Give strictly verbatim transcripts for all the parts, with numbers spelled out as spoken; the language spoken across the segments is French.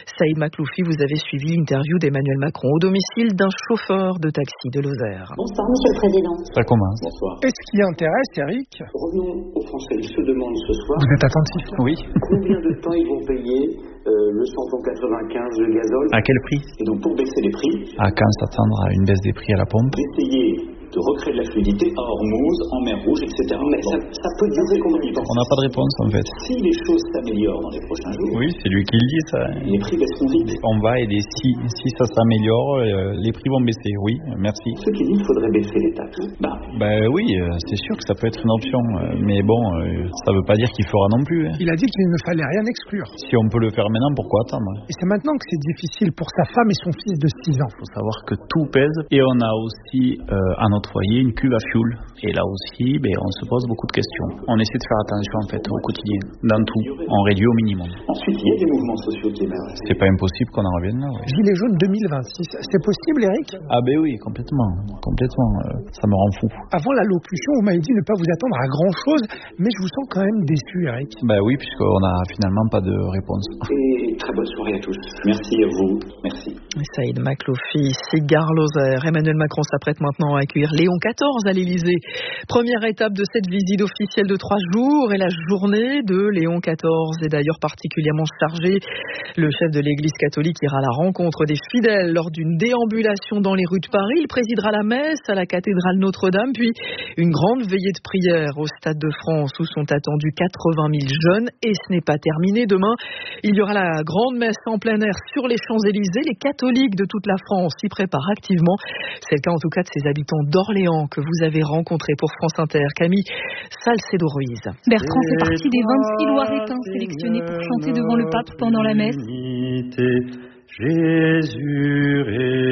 Saïd Makloufi, vous avez suivi l'interview d'Emmanuel Macron au domicile d'un chauffeur de taxi de Lozère. Bonsoir, Monsieur le Président. Ça commence. Bonsoir. Et ce qui intéresse, Eric. Revenons aux Français. Ils se demandent ce soir. Vous êtes attentif? Oui. Combien de temps ils vont payer euh, le samplon quatre-vingt-quinze, le gazole? À quel prix? Et donc pour baisser les prix. À quand s'attendre à une baisse des prix à la pompe? D'essayer de recréer de la fluidité à Hormuz, en mer Rouge, et cetera. Mais bon, ça, ça peut durer combien de temps? On n'a pas de réponse en fait. Si les choses s'améliorent dans les prochains jours, oui, c'est lui qui le dit ça. Les prix baisseront vite. On va aider. Si, si ça s'améliore, euh, les prix vont baisser. Oui, merci. Ceux qui disent qu'il faudrait baisser les taxes, bah. Ben oui, euh, c'est sûr que ça peut être une option. Euh, mais bon, euh, ça veut pas dire qu'il fera non plus. Hein. Il a dit qu'il ne fallait rien exclure. Si on peut le faire maintenant, pourquoi attendre? Et c'est maintenant que c'est difficile pour sa femme et son fils de six ans. Il faut savoir que tout pèse. Et on a aussi euh, à notre foyer une cuve à fioul. Et là aussi, ben, on se pose beaucoup de questions. On essaie de faire attention en fait au quotidien, dans tout. On réduit au minimum. Ensuite, il y a des mouvements sociaux qui émergent. C'est pas impossible qu'on en revienne là. Ouais. Gilets jaunes deux mille vingt-six, c'est possible, Eric? Ah ben oui, complètement, complètement. Euh, ça me rend fou. Avant l'allocution, vous m'avez dit ne pas vous attendre à grand chose, mais je vous sens quand même déçu, Eric. Ben oui, puisqu'on a finalement pas de réponse. Et très bonne soirée à tous. Merci à vous. Merci. Saïd Makloufi, Gare Lozère. Emmanuel Macron s'apprête maintenant à accueillir Léon quatorze à l'Élysée. Première étape de cette visite officielle de trois jours et la journée de Léon quatorze est d'ailleurs particulièrement chargée. Le chef de l'Église catholique ira à la rencontre des fidèles lors d'une déambulation dans les rues de Paris. Il présidera la messe à la cathédrale Notre-Dame, puis une grande veillée de prière au Stade de France où sont attendus quatre-vingt mille jeunes. Et ce n'est pas terminé. Demain, il y aura la grande messe en plein air sur les Champs-Élysées. Les catholiques de toute la France s'y préparent activement. C'est le cas en tout cas de ces habitants d'Orléans que vous avez rencontrés pour France Inter. Camille Salcedo-Ruiz. Bertrand fait partie des vingt-six Loiretains sélectionnés pour chanter devant le pape pendant la messe. Jésus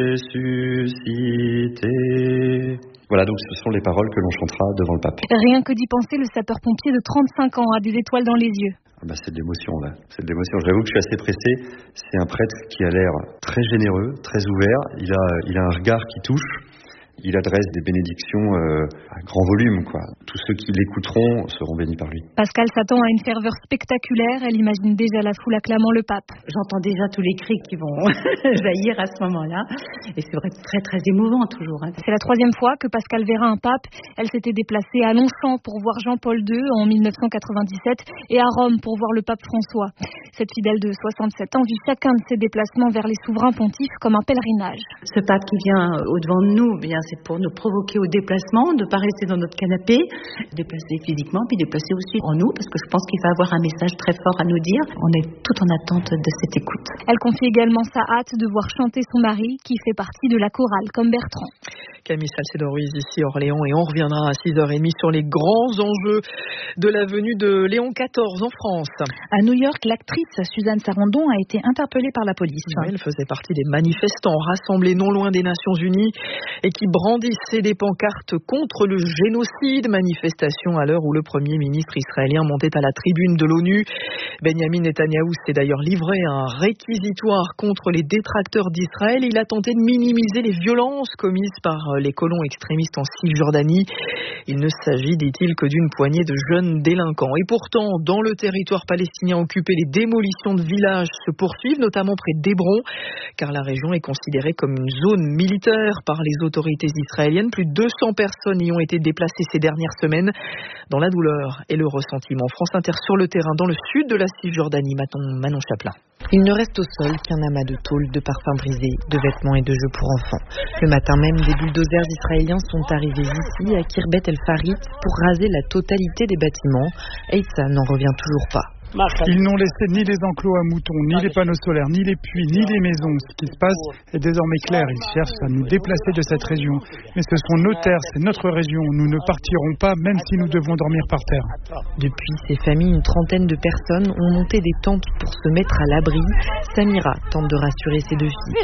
ressuscité. Voilà, donc ce sont les paroles que l'on chantera devant le pape. Rien que d'y penser, le sapeur-pompier de trente-cinq ans a des étoiles dans les yeux. Ah bah c'est de l'émotion là, c'est de l'émotion. J'avoue que je suis assez pressé. C'est un prêtre qui a l'air très généreux, très ouvert. Il a, il a un regard qui touche. Il adresse des bénédictions euh, à grand volume, quoi. Tous ceux qui l'écouteront seront bénis par lui. Pascal s'attend à une ferveur spectaculaire. Elle imagine déjà la foule acclamant le pape. J'entends déjà tous les cris qui vont jaillir à ce moment-là. Et c'est vrai, très très émouvant toujours. Hein. C'est la troisième fois que Pascal verra un pape. Elle s'était déplacée à Longchamp pour voir Jean-Paul deux en mille neuf cent quatre-vingt-dix-sept et à Rome pour voir le pape François. Cette fidèle de soixante-sept ans vit chacun de ses déplacements vers les souverains pontifes comme un pèlerinage. Ce pape qui vient au-devant de nous, bien c'est pour nous provoquer au déplacement, de ne pas rester dans notre canapé, déplacer physiquement, puis déplacer aussi en nous, parce que je pense qu'il va avoir un message très fort à nous dire. On est tout en attente de cette écoute. Elle confie également sa hâte de voir chanter son mari, qui fait partie de la chorale, comme Bertrand. Camille Salcedo-Ruiz ici Orléans, et on reviendra à six heures trente sur les grands enjeux de la venue de Léon quatorze en France. À New York, l'actrice Suzanne Sarandon a été interpellée par la police. Oui, elle faisait partie des manifestants rassemblés non loin des Nations Unies et qui brandissaient des pancartes contre le génocide. Manifestation à l'heure où le Premier ministre israélien montait à la tribune de l'ONU. Benjamin Netanyahou s'est d'ailleurs livré à un réquisitoire contre les détracteurs d'Israël. Il a tenté de minimiser les violences commises par les colons extrémistes en Cisjordanie. Il ne s'agit, dit-il, que d'une poignée de jeunes délinquants. Et pourtant, dans le territoire palestinien occupé, les démolitions de villages se poursuivent, notamment près d'Hébron, car la région est considérée comme une zone militaire par les autorités israéliennes. Plus de deux cents personnes y ont été déplacées ces dernières semaines dans la douleur et le ressentiment. France Inter sur le terrain, dans le sud de la Cisjordanie. Manon, Manon Chaplin. Il ne reste au sol qu'un amas de tôle, de parfums brisés, de vêtements et de jeux pour enfants. Le matin même, des bulldozers israéliens sont arrivés ici, à Kirbet El Farit, pour raser la totalité des bâtiments. Et ça n'en revient toujours pas. Ils n'ont laissé ni les enclos à moutons, ni les panneaux solaires, ni les puits, ni les maisons. Ce qui se passe est désormais clair. Ils cherchent à nous déplacer de cette région. Mais ce sont nos terres, c'est notre région. Nous ne partirons pas, même si nous devons dormir par terre. Depuis ces familles, une trentaine de personnes ont monté des tentes pour se mettre à l'abri. Samira tente de rassurer ses deux filles.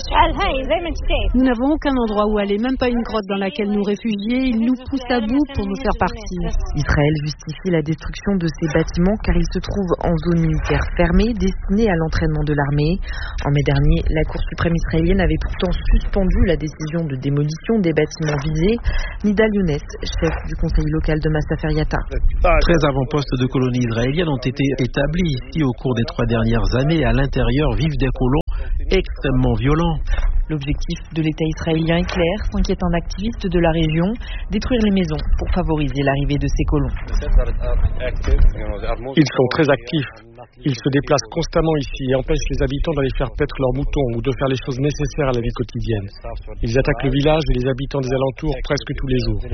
Nous n'avons aucun endroit où aller, même pas une grotte dans laquelle nous réfugier. Ils nous poussent à bout pour nous faire partir. Israël justifie la destruction de ces bâtiments car ils se trouvent en zone militaire fermée destinée à l'entraînement de l'armée. En mai dernier, la Cour suprême israélienne avait pourtant suspendu la décision de démolition des bâtiments visés. Nidal Younes, chef du conseil local de Massa Feriata. treize avant-postes de colonies israéliennes ont été établis ici au cours des trois dernières années. À l'intérieur vivent des colons extrêmement violent. L'objectif de l'État israélien est clair, s'inquiète un activiste de la région, détruire les maisons pour favoriser l'arrivée de ces colons. Ils sont très actifs. Ils se déplacent constamment ici et empêchent les habitants d'aller faire paître leurs moutons ou de faire les choses nécessaires à la vie quotidienne. Ils attaquent le village et les habitants des alentours presque tous les jours.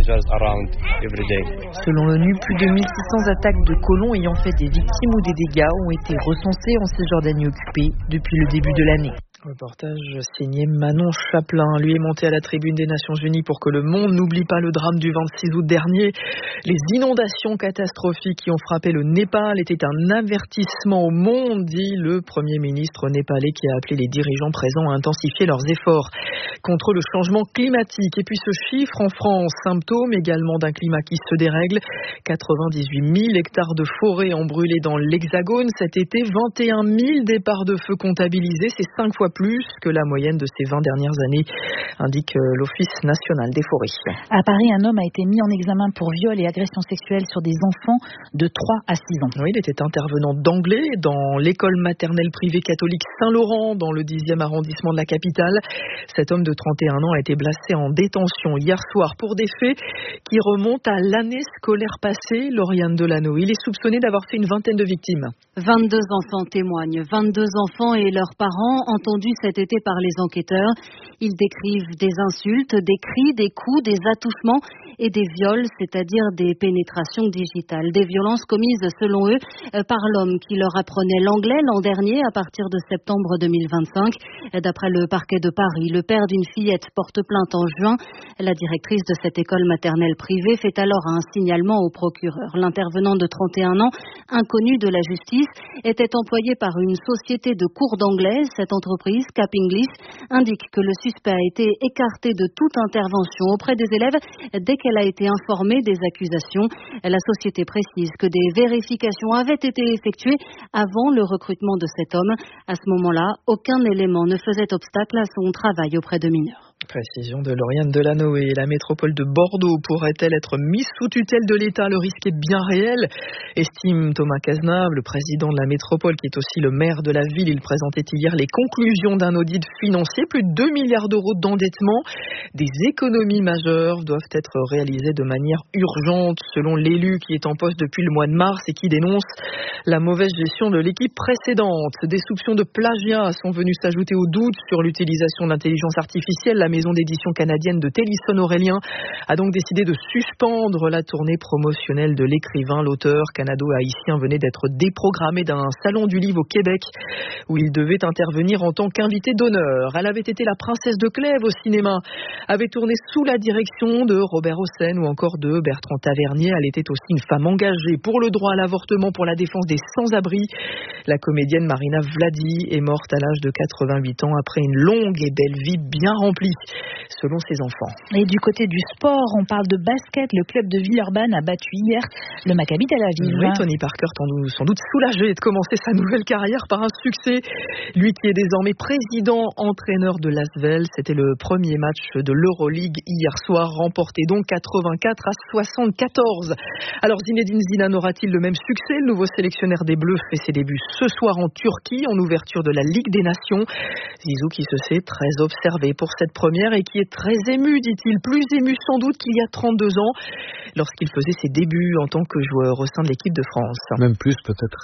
Selon l'ONU, plus de mille six cents attaques de colons ayant fait des victimes ou des dégâts ont été recensées en Cisjordanie occupée depuis le début de l'année. Reportage signé Manon Chaplin. Lui est monté à la tribune des Nations Unies pour que le monde n'oublie pas le drame du vingt-six août dernier. Les inondations catastrophiques qui ont frappé le Népal étaient un avertissement au monde, dit le Premier ministre népalais qui a appelé les dirigeants présents à intensifier leurs efforts contre le changement climatique. Et puis ce chiffre en France, symptôme également d'un climat qui se dérègle. quatre-vingt-dix-huit mille hectares de forêt ont brûlé dans l'Hexagone cet été. vingt et un mille départs de feu comptabilisés. C'est cinq fois plus que la moyenne de ces vingt dernières années, indique l'Office national des forêts. À Paris, un homme a été mis en examen pour viol et agression sexuelle sur des enfants de trois à six ans. Oui, il était intervenant d'anglais dans l'école maternelle privée catholique Saint-Laurent, dans le dixième arrondissement de la capitale. Cet homme de trente et un ans a été placé en détention hier soir pour des faits qui remontent à l'année scolaire passée. Lauriane Delano, il est soupçonné d'avoir fait une vingtaine de victimes. vingt-deux enfants témoignent, vingt-deux enfants et leurs parents entendus cet été par les enquêteurs. Ils décrivent des insultes, des cris, des coups, des attouchements et des viols, c'est-à-dire des pénétrations digitales. Des violences commises, selon eux, par l'homme qui leur apprenait l'anglais l'an dernier à partir de septembre deux mille vingt-cinq. D'après le parquet de Paris, le père d'une fillette porte plainte en juin. La directrice de cette école maternelle privée fait alors un signalement au procureur. L'intervenant de trente et un ans, inconnu de la justice, était employé par une société de cours d'anglais. Cette entreprise, Cap English, indique que le suspect a été écarté de toute intervention auprès des élèves dès qu'elle a été informée des accusations. La société précise que des vérifications avaient été effectuées avant le recrutement de cet homme. À ce moment-là, aucun élément ne faisait obstacle à son travail auprès de mineurs. Précision de Lauriane Delano. Et la métropole de Bordeaux pourrait-elle être mise sous tutelle de l'État? Le risque est bien réel, estime Thomas Cazenave, le président de la métropole qui est aussi le maire de la ville. Il présentait hier les conclusions d'un audit financier. Plus de deux milliards d'euros d'endettement. Des économies majeures doivent être réalisées de manière urgente, selon l'élu qui est en poste depuis le mois de mars et qui dénonce la mauvaise gestion de l'équipe précédente. Des soupçons de plagiat sont venus s'ajouter aux doutes sur l'utilisation de l'intelligence artificielle. La maison d'édition canadienne de Télisson Aurélien a donc décidé de suspendre la tournée promotionnelle de l'écrivain. L'auteur canado-haïtien venait d'être déprogrammé d'un salon du livre au Québec où il devait intervenir en tant qu'invité d'honneur. Elle avait été la princesse de Clèves au cinéma, avait tourné sous la direction de Robert Hossein ou encore de Bertrand Tavernier. Elle était aussi une femme engagée pour le droit à l'avortement, pour la défense des sans-abri. La comédienne Marina Vladi est morte à l'âge de quatre-vingt-huit ans après une longue et belle vie bien remplie, selon ses enfants. Et du côté du sport, on parle de basket. Le club de Villeurbanne a battu hier le Maccabi Tel Aviv. Oui, Tony Parker, sans doute soulagé de commencer sa nouvelle carrière par un succès. Lui qui est désormais président entraîneur de l'Asvel. C'était le premier match de l'Euroleague hier soir, remporté donc quatre-vingt-quatre à soixante-quatorze. Alors Zinedine Zidane aura-t-il le même succès? Le nouveau sélectionneur des Bleus fait ses débuts ce soir en Turquie, en ouverture de la Ligue des Nations. Zizou qui se sait très observé pour cette première et qui est très ému, dit-il, plus ému sans doute qu'il y a trente-deux ans, lorsqu'il faisait ses débuts en tant que joueur au sein de l'équipe de France. Même plus peut-être.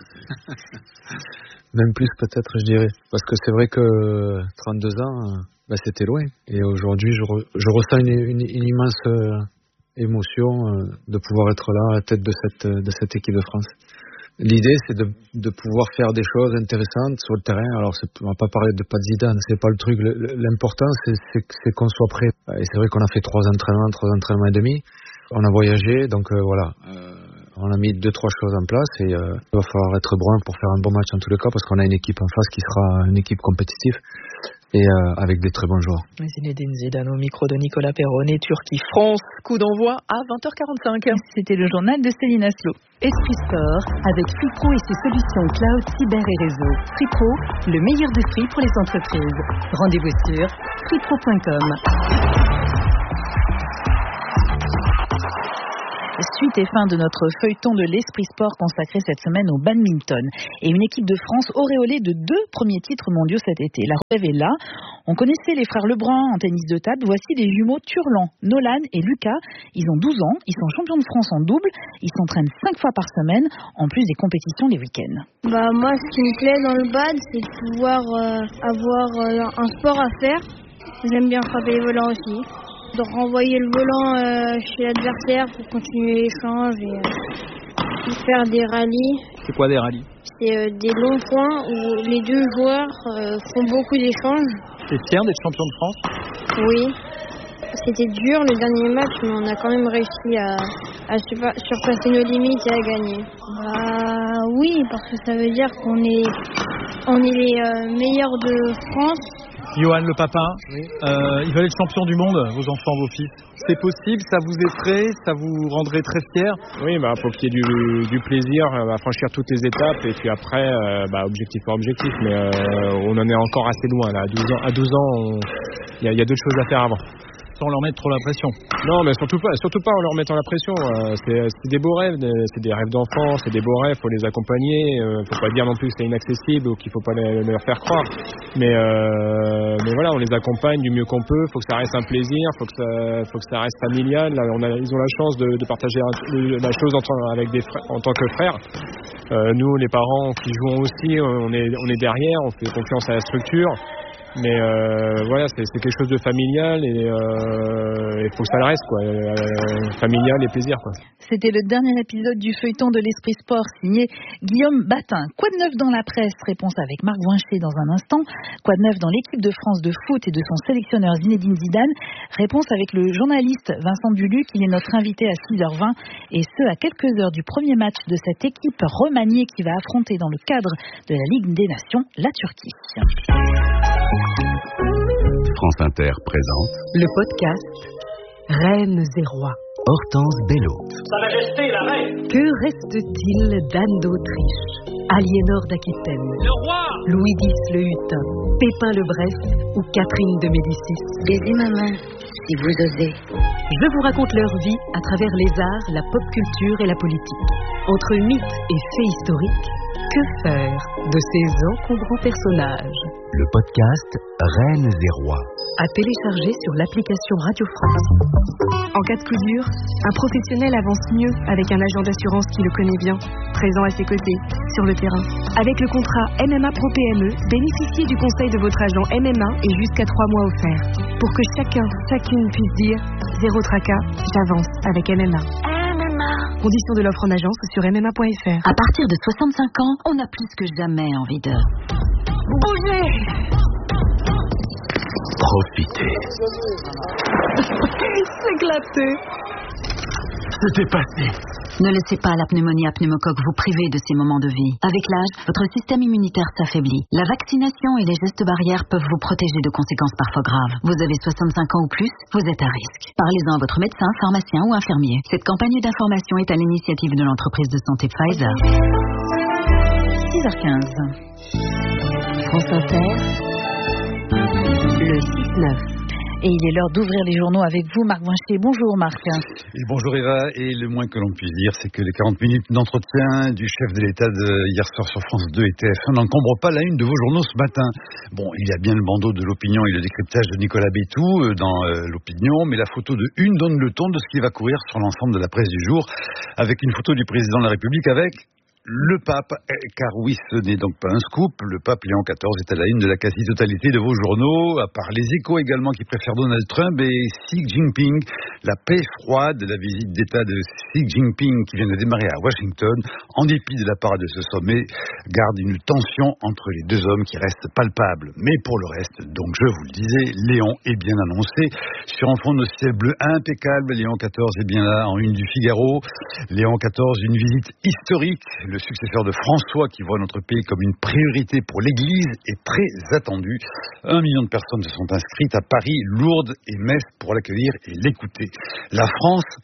Même plus peut-être, je dirais. Parce que c'est vrai que trente-deux ans, bah, c'était loin. Et aujourd'hui, je, re, je ressens une, une, une immense euh, émotion euh, de pouvoir être là à la tête de cette, de cette équipe de France. L'idée, c'est de, de pouvoir faire des choses intéressantes sur le terrain. Alors, c'est, on va pas parler de pas de Zidane, c'est pas le truc. L'important, c'est, c'est, c'est qu'on soit prêt. Et c'est vrai qu'on a fait trois entraînements, trois entraînements et demi. On a voyagé, donc euh, voilà. Euh, on a mis deux, trois choses en place et euh, il va falloir être brun pour faire un bon match en tous les cas parce qu'on a une équipe en face qui sera une équipe compétitive et euh, avec des très bons joueurs. Zinedine Zidane au micro de Nicolas Perronnet, Turquie-France, coup d'envoi à vingt heures quarante-cinq. C'était le journal de Céline Aslo. Esprit Sport avec Free-Pro et ses solutions cloud, cyber et réseau. Free-Pro, le meilleur de Free pour les entreprises. Rendez-vous sur free pro point com. Suite et fin de notre feuilleton de l'Esprit Sport consacré cette semaine au badminton. Et une équipe de France auréolée de deux premiers titres mondiaux cet été. La relève est là. On connaissait les frères Lebrun en tennis de table. Voici les jumeaux Turlan, Nolan et Lucas. Ils ont douze ans. Ils sont champions de France en double. Ils s'entraînent cinq fois par semaine, en plus des compétitions les week-ends. Bah, moi, ce qui me plaît dans le bad, c'est de pouvoir euh, avoir euh, un sport à faire. J'aime bien frapper les volants aussi. De renvoyer le volant euh, chez l'adversaire pour continuer l'échange et euh, faire des rallyes. C'est quoi des rallyes? C'est euh, des longs points où les deux joueurs euh, font beaucoup d'échanges. T'es fier d'être champion de France? Oui. C'était dur le dernier match, mais on a quand même réussi à, à surpasser nos limites et à gagner. Bah oui, parce que ça veut dire qu'on est, on est les euh, meilleurs de France. Johan, le papa, oui. euh, ils veulent être champions du monde, vos enfants, vos fils. C'est possible, ça vous effraie, ça vous rendrait très fier? Oui, bah faut qu'il y ait du, du plaisir à franchir toutes les étapes et puis après, euh, bah, objectif par objectif, mais euh, on en est encore assez loin là. À douze ans, à douze ans, il y, y a d'autres choses à faire avant. Sans leur mettre trop la pression. Non, mais surtout pas, surtout pas en leur mettant la pression. Euh, c'est, c'est des beaux rêves, c'est des rêves d'enfants, c'est des beaux rêves, faut les accompagner. Euh, faut pas dire non plus que c'est inaccessible ou qu'il faut pas les, leur faire croire. Mais, euh, mais voilà, on les accompagne du mieux qu'on peut. Faut que ça reste un plaisir, faut que ça, faut que ça reste familial. Là, on a, ils ont la chance de, de partager un, la chose entre, avec des frères, en tant que frères. Euh, nous, les parents qui jouons aussi, on est, on est derrière, on fait confiance à la structure. Mais euh, voilà, c'est, c'est quelque chose de familial et il euh, faut que ça le reste, quoi. Euh, familial et plaisir, quoi. C'était le dernier épisode du feuilleton de l'Esprit Sport signé Guillaume Batin. Quoi de neuf dans la presse? Réponse avec Marc Voinchet dans un instant. Quoi de neuf dans l'équipe de France de foot et de son sélectionneur Zinedine Zidane? Réponse avec le journaliste Vincent Duluc, qui est notre invité à six heures vingt et ce à quelques heures du premier match de cette équipe remaniée qui va affronter dans le cadre de la Ligue des Nations la Turquie. France Inter présente le podcast Reines et Rois. Hortense Bello. Sa Majesté la Reine. Que reste-t-il d'Anne d'Autriche, Aliénor d'Aquitaine, le roi, Louis X le Hutin, Pépin le Bref ou Catherine de Médicis? Baisez ma main, si vous osez. Je vous raconte leur vie à travers les arts, la pop culture et la politique. Entre mythes et faits historiques, que faire de ces encombrants personnages? Le podcast Reines et Rois. À télécharger sur l'application Radio France. En cas de coup dur, un professionnel avance mieux avec un agent d'assurance qui le connaît bien, présent à ses côtés, sur le terrain. Avec le contrat M M A Pro P M E, bénéficiez du conseil de votre agent M M A et jusqu'à trois mois offerts. Pour que chacun, chacune puisse dire « Zéro tracas, j'avance avec M M A ». Conditions de l'offre en agence sur m m a point f r. À partir de soixante-cinq ans, on a plus que jamais envie de bouger. Profitez. S'éclater. Se dépasser. Ne laissez pas la pneumonie à pneumocoque vous priver de ces moments de vie. Avec l'âge, votre système immunitaire s'affaiblit. La vaccination et les gestes barrières peuvent vous protéger de conséquences parfois graves. Vous avez soixante-cinq ans ou plus, vous êtes à risque. Parlez-en à votre médecin, pharmacien ou infirmier. Cette campagne d'information est à l'initiative de l'entreprise de santé Pfizer. six heures quinze. France Inter, le six neuf. Et il est l'heure d'ouvrir les journaux avec vous, Marc Voinchet. Bonjour Marc. Et bonjour Eva, et le moins que l'on puisse dire, c'est que les quarante minutes d'entretien du chef de l'État de hier soir sur France deux et T F un n'encombrent pas la une de vos journaux ce matin. Bon, il y a bien le bandeau de l'opinion et le décryptage de Nicolas Bétou dans euh, l'opinion, mais la photo de une donne le ton de ce qui va courir sur l'ensemble de la presse du jour, avec une photo du président de la République avec le pape, car oui, ce n'est donc pas un scoop, le pape Léon quatorze est à la une de la quasi-totalité de vos journaux, à part les Échos également qui préfèrent Donald Trump et Xi Jinping, la paix froide de la visite d'État de Xi Jinping qui vient de démarrer à Washington, en dépit de la part de ce sommet, garde une tension entre les deux hommes qui reste palpable. Mais pour le reste, donc je vous le disais, Léon est bien annoncé, sur un fond de ciel bleu impeccable, Léon quatorze est bien là en une du Figaro, Léon quatorze, une visite historique, le successeur de François qui voit notre pays comme une priorité pour l'Église est très attendu. Un million de personnes se sont inscrites à Paris, Lourdes et Metz pour l'accueillir et l'écouter. La France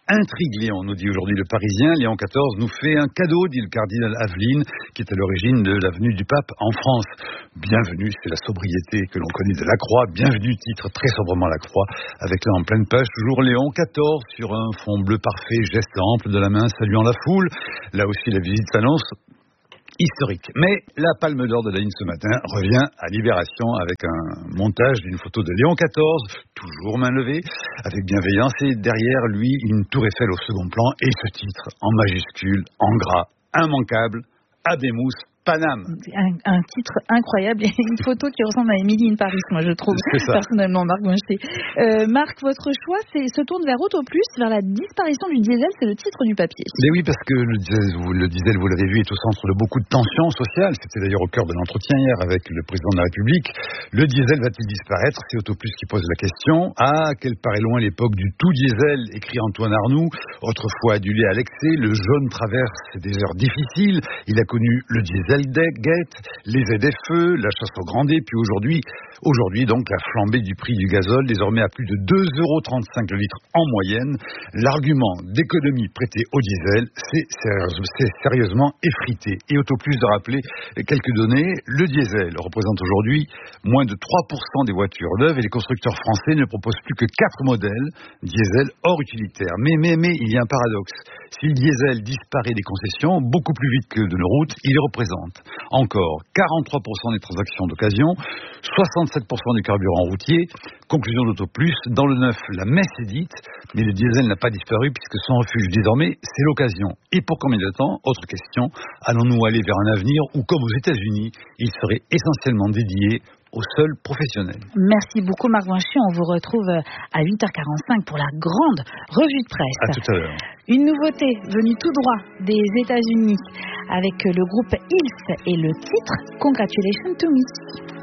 intrigue Léon, nous dit aujourd'hui le Parisien. Léon quatorze nous fait un cadeau, dit le cardinal Aveline, qui est à l'origine de l'avenue du Pape en France. Bienvenue, c'est la sobriété que l'on connaît de la Croix. Bienvenue, titre très sobrement la Croix, avec là en pleine page, toujours Léon quatorze, sur un fond bleu parfait, geste ample de la main saluant la foule. Là aussi, la visite s'annonce historique. Mais la palme d'or de la ligne ce matin revient à Libération avec un montage d'une photo de Léon quatorze, toujours main levée, avec bienveillance, et derrière lui une tour Eiffel au second plan, et ce titre en majuscule, en gras, immanquable, Habemus Paname. Un, un titre incroyable et une photo qui ressemble à Emily in Paris, moi je trouve, personnellement, Marc Guinchet. Euh, Marc, votre choix c'est, se tourne vers Auto Plus, vers la disparition du diesel, c'est le titre du papier. Mais oui, parce que le diesel, vous, le diesel, vous l'avez vu, est au centre de beaucoup de tensions sociales. C'était d'ailleurs au cœur de l'entretien hier avec le président de la République. Le diesel va-t-il disparaître? C'est Auto Plus qui pose la question. Ah, qu'elle paraît loin l'époque du tout diesel, écrit Antoine Arnoux, autrefois adulé à l'excès. Le jaune traverse des heures difficiles. Il a connu le diesel Gate, les Z F E, la chasse au grand D, puis aujourd'hui, aujourd'hui donc la flambée du prix du gazole, désormais à plus de deux euros trente-cinq le litre en moyenne. L'argument d'économie prêté au diesel, c'est, c'est sérieusement effrité. Et Auto Plus de rappeler quelques données, le diesel représente aujourd'hui moins de trois pour cent des voitures neuves et les constructeurs français ne proposent plus que quatre modèles diesel hors utilitaire. Mais, mais, mais, il y a un paradoxe. Si le diesel disparaît des concessions, beaucoup plus vite que de nos routes, il représente encore quarante-trois pour cent des transactions d'occasion, soixante-sept pour cent du carburant routier. Conclusion d'Auto Plus, dans le neuf, la messe est dite, mais le diesel n'a pas disparu puisque son refuge désormais, c'est l'occasion. Et pour combien de temps? Autre question, allons-nous aller vers un avenir où, comme aux États-Unis, il serait essentiellement dédié aux seuls professionnels? Merci beaucoup Marc Guinchet, on vous retrouve à huit heures quarante-cinq pour la grande revue de presse. À tout à l'heure. Une nouveauté venue tout droit des États-Unis avec le groupe Hills et le titre Congratulations to Me.